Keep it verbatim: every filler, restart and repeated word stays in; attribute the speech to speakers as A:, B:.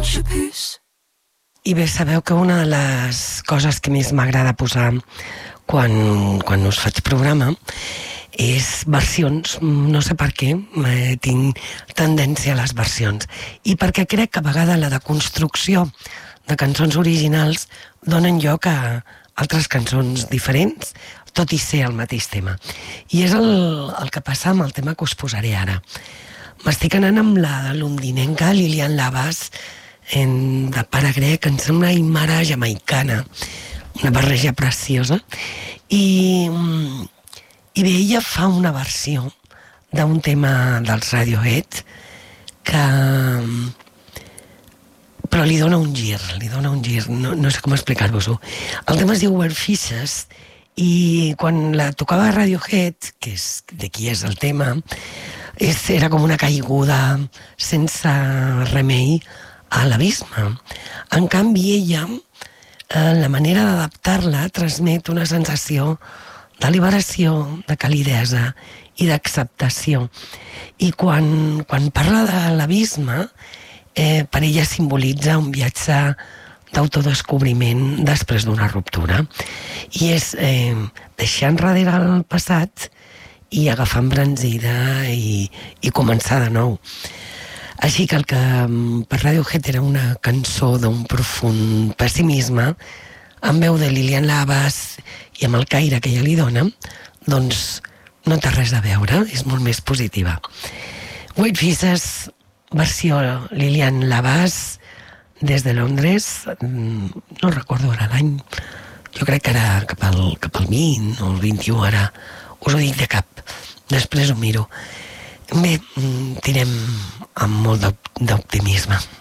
A: I bé, sabeu que una de les coses que més m'agrada posar quan, quan us faig programa és versions, no sé per què, eh, tinc tendència a les versions, i perquè crec que a vegades la deconstrucció de cançons originals donen lloc a altres cançons diferents, tot i ser el mateix tema. I és el, el que passa amb el tema que us posaré ara. M'estic anant amb la londinenca Lilian Labas, en, de pare grec, em sembla, i mare jamaicana, una barreja preciosa, i, i bé, ella fa una versió d'un tema dels Radiohead que... però li dona un gir, li dona un gir, no, no sé com explicar-vos-ho. El tema es diu Were Fishes, i quan la tocava Radiohead, que és de qui és el tema, és, era com una caiguda sense remei a l'abisme. En canvi, ella, eh, la manera d'adaptar-la transmet una sensació de liberació, de calidesa i d'acceptació. I quan, quan parla de l'abisme, eh, per ella simbolitza un viatge d'autodescobriment després d'una ruptura. I és eh, deixar enrere el passat i agafar embranzida i, i començar de nou. Així que el que per Radiohead era una cançó d'un profund pessimisme, amb veu de Lilian Labas i amb el caire que ella li dona, doncs no té res a veure, és molt més positiva. White Fishes, versió Lilian Labas, des de Londres, no recordo ara l'any, jo crec que era cap al, cap al vint o el vint-i-u, ara us ho dic de cap, després ho miro. Bé, tirem amb molt d'optimisme.